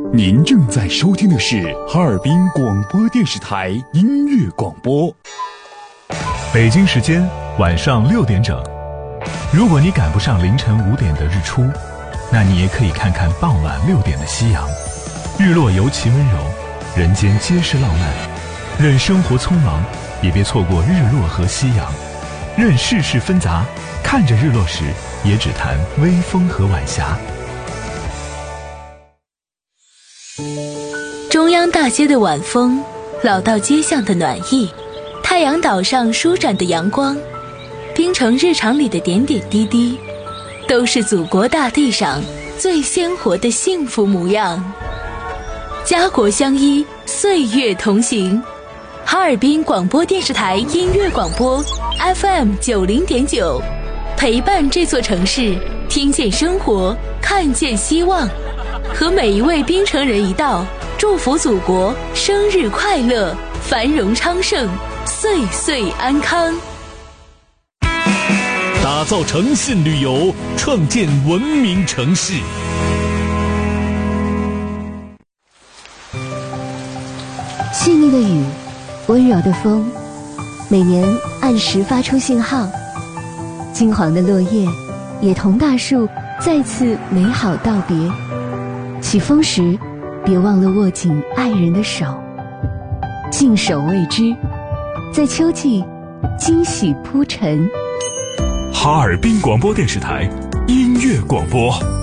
您正在收听的是哈尔滨广播电视台音乐广播。 北京时间晚上6点整。如果你赶不上凌晨5点的日出，那你也可以看看傍晚6点的夕阳。日落尤其温柔，人间皆是浪漫。任生活匆忙，也别错过日落和夕阳。任世事纷杂，看着日落时，也只谈微风和晚霞。 中央大街的晚风，老道街巷的暖意，太阳岛上舒展的阳光，冰城日常里的点点滴滴，都是祖国大地上最鲜活的幸福模样。家国相依，岁月同行。哈尔滨广播电视台音乐广播 FM 90.9，陪伴这座城市，听见生活，看见希望。和每一位冰城人一道，祝福祖国生日快乐，繁荣昌盛，岁岁安康。 打造诚信旅游，创建文明城市。 细腻的雨，温柔的风，每年按时发出信号。金黄的落叶，也同大树再次美好道别。起风时，别忘了握紧爱人的手，静守未知，在秋季惊喜铺陈。 哈尔滨广播电视台音乐广播。